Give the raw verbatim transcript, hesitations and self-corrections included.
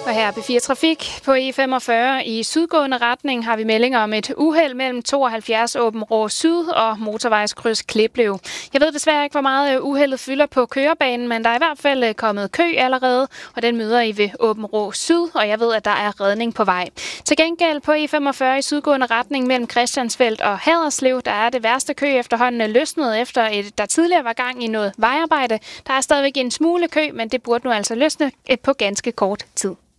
Og her er B fire Trafik. På E femogfyrre i sydgående retning har vi meldinger om et uheld mellem tooghalvfjerds Åbenrå Syd og motorvejskryds Kliplev. Jeg ved desværre ikke, hvor meget uheldet fylder på kørebanen, men der er i hvert fald kommet kø allerede, og den møder I ved Åbenrå Syd, og jeg ved, at der er redning på vej. Til gengæld på E femogfyrre i sydgående retning mellem Christiansfeld og Haderslev, der er det værste kø efterhånden løsnet efter, et, der tidligere var gang i noget vejarbejde. Der er stadigvæk en smule kø, men det burde nu altså løsne på ganske kort tid.